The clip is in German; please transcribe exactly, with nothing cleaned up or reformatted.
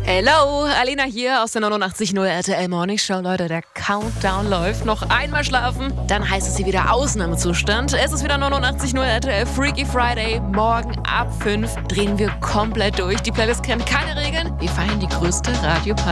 Hello, Alina hier aus der neunundachtzig Komma null R T L Morning Show. Leute, der Countdown läuft. Noch einmal schlafen, dann heißt es hier wieder Ausnahmezustand. Es ist wieder neunundachtzig Komma null R T L Freaky Friday. Morgen ab fünf drehen wir komplett durch. Die Playlist kennt keine Regeln. Wir feiern die größte Radioparty